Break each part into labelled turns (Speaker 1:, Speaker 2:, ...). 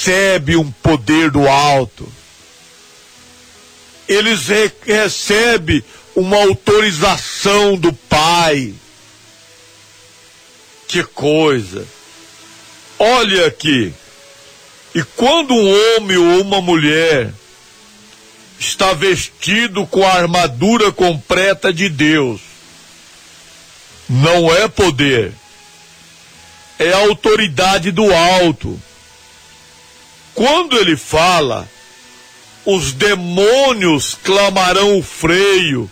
Speaker 1: recebem um poder do alto. Eles recebem uma autorização do Pai. Que coisa! Olha aqui. E quando um homem ou uma mulher está vestido com a armadura completa de Deus, não é poder, é a autoridade do alto. Quando ele fala, os demônios clamarão o freio,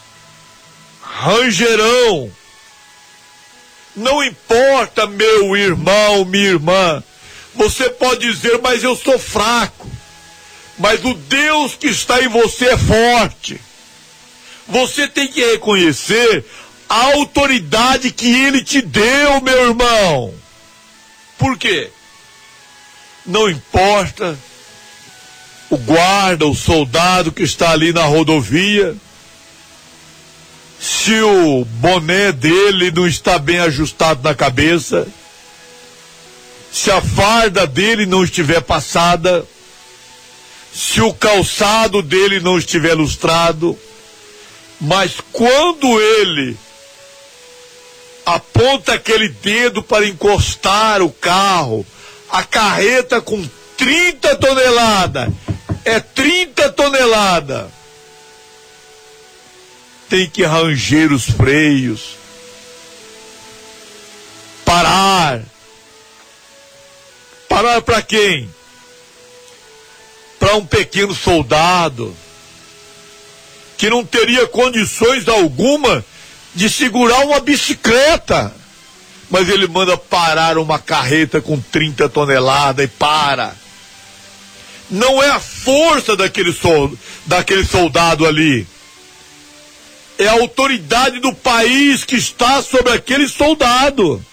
Speaker 1: rangerão. Não importa, meu irmão, minha irmã, você pode dizer, mas eu sou fraco. Mas o Deus que está em você é forte. Você tem que reconhecer a autoridade que Ele te deu, meu irmão. Por quê? Não importa o guarda, o soldado que está ali na rodovia, se o boné dele não está bem ajustado na cabeça, se a farda dele não estiver passada, se o calçado dele não estiver lustrado, mas quando ele aponta aquele dedo para encostar o carro, a carreta com 30 toneladas, é 30 toneladas, tem que ranger os freios, parar para quem? Para um pequeno soldado que não teria condições alguma de segurar uma bicicleta, mas ele manda parar uma carreta com 30 toneladas e para. Não é a força daquele soldado ali, é a autoridade do país que está sobre aquele soldado.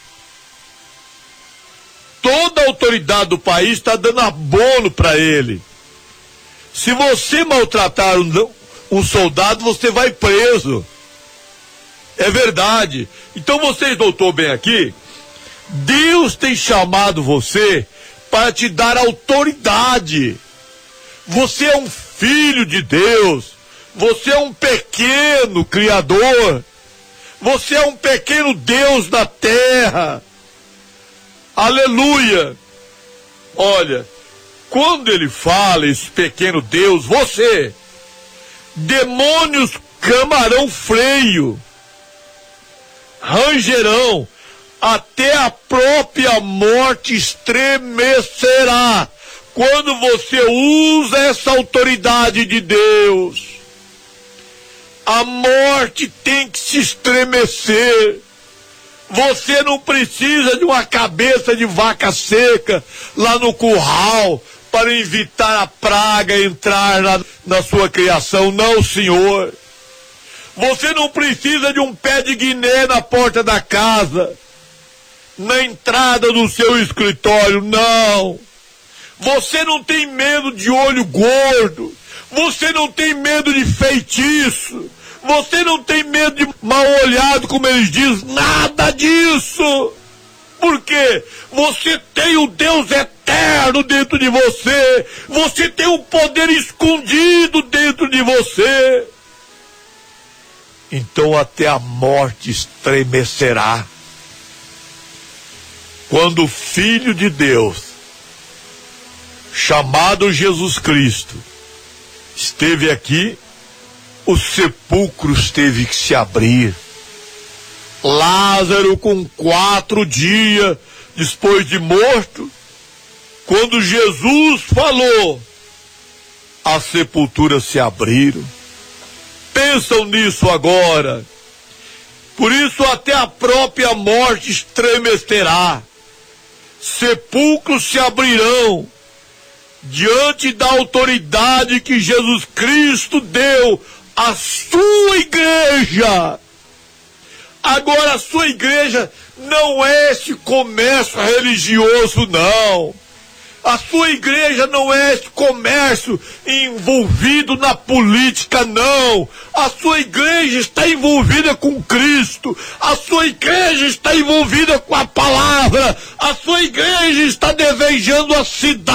Speaker 1: Toda a autoridade do país está dando abono para ele. Se você maltratar um soldado, você vai preso. É verdade. Então vocês notou bem aqui, Deus tem chamado você para te dar autoridade. Você é um filho de Deus. Você é um pequeno criador. Você é um pequeno Deus da terra. Aleluia. Olha, quando ele fala esse pequeno Deus, você, demônios clamarão freio, rangerão, até a própria morte estremecerá quando você usa essa autoridade de Deus. A morte tem que se estremecer. Você não precisa de uma cabeça de vaca seca lá no curral para evitar a praga entrar na sua criação. Não, senhor. Você não precisa de um pé de guiné na porta da casa, na entrada do seu escritório. Não. Você não tem medo de olho gordo. Você não tem medo de feitiço. Você não tem medo de mal olhado, como eles dizem. Nada disso. Por quê? Você tem o Deus eterno dentro de você. Você tem um poder escondido dentro de você. Então até a morte estremecerá quando o Filho de Deus, chamado Jesus Cristo, esteve aqui. Os sepulcros teve que se abrir. Lázaro, com 4 dias depois de morto, quando Jesus falou, as sepulturas se abriram. Pensam nisso agora. Por isso até a própria morte estremecerá. Sepulcros se abrirão diante da autoridade que Jesus Cristo deu à sua igreja. Agora a sua igreja não é esse comércio religioso, não. A sua igreja não é esse comércio envolvido na política, não. A sua igreja está envolvida com Cristo. A sua igreja está envolvida com a palavra. A sua igreja está desejando a cidade